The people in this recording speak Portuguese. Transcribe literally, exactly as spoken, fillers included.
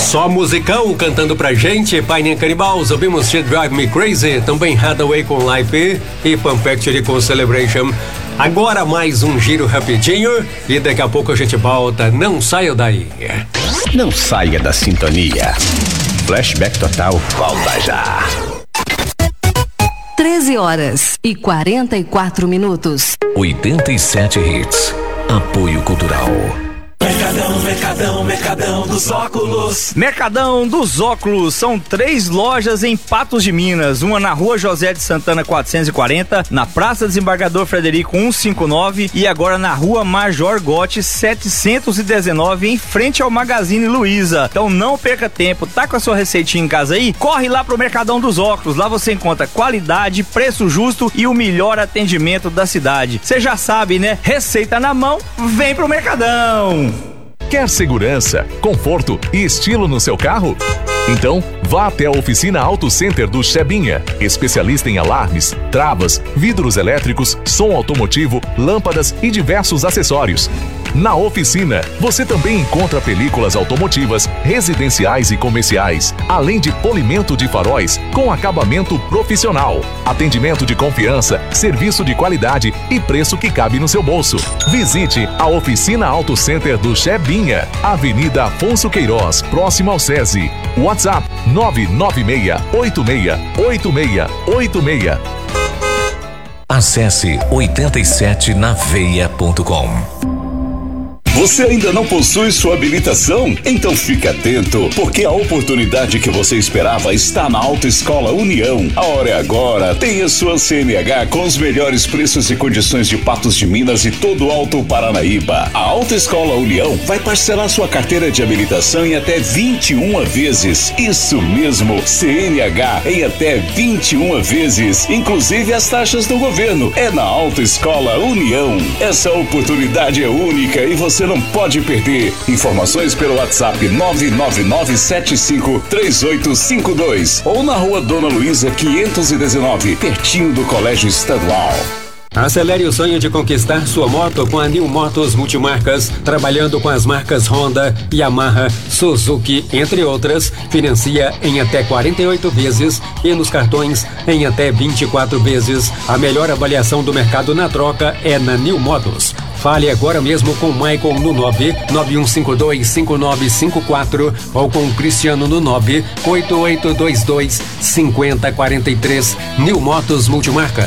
Só musicão cantando pra gente. Pioneer Cannibals, ouvimos She Drive Me Crazy, também Hathaway com Life e Pump Factory com Celebration. Agora mais um giro rapidinho e daqui a pouco a gente volta. Não saia daí. Não saia da sintonia. Flashback Total volta já. treze horas e quarenta e quatro minutos. oitenta e sete hits. Apoio Cultural. Mercadão, Mercadão, Mercadão dos Óculos. Mercadão dos Óculos, são três lojas em Patos de Minas, uma na Rua José de Santana quatrocentos e quarenta, na Praça Desembargador Frederico cento e cinquenta e nove e agora na Rua Major Gotti setecentos e dezenove, em frente ao Magazine Luiza. Então não perca tempo, tá com a sua receitinha em casa aí? Corre lá pro Mercadão dos Óculos, lá você encontra qualidade, preço justo e o melhor atendimento da cidade. Você já sabe, né? Receita na mão, vem pro Mercadão. Quer segurança, conforto e estilo no seu carro? Então, vá até a oficina Auto Center do Chebinha, especialista em alarmes, travas, vidros elétricos, som automotivo, lâmpadas e diversos acessórios. Na oficina, você também encontra películas automotivas, residenciais e comerciais, além de polimento de faróis com acabamento profissional, atendimento de confiança, serviço de qualidade e preço que cabe no seu bolso. Visite a oficina Auto Center do Chebinha, Avenida Afonso Queiroz, próximo ao SESI. WhatsApp nove nove seis oito seis oito seis oito seis. Acesse oitenta e sete na veia ponto com. Você ainda não possui sua habilitação? Então fique atento, porque a oportunidade que você esperava está na Autoescola União. A hora é agora. Tenha sua C N H com os melhores preços e condições de Patos de Minas e todo o Alto Paranaíba. A Autoescola União vai parcelar sua carteira de habilitação em até vinte e uma vezes. Isso mesmo, C N H em até vinte e uma vezes, inclusive as taxas do governo. É na Autoescola União. Essa oportunidade é única e você não pode perder. Informações pelo WhatsApp nove nove nove sete cinco três oito cinco dois ou na Rua Dona Luiza quinhentos e dezenove, pertinho do Colégio Estadual. Acelere o sonho de conquistar sua moto com a New Motos Multimarcas, trabalhando com as marcas Honda, Yamaha, Suzuki, entre outras. Financia em até quarenta e oito vezes e nos cartões em até vinte e quatro vezes. A melhor avaliação do mercado na troca é na New Motos. Fale agora mesmo com o Michael no nove nove um cinco dois cinco nove cinco quatro ou com o Cristiano no nove oito oito dois dois cinco zero quatro três. New Motos Multimarcas.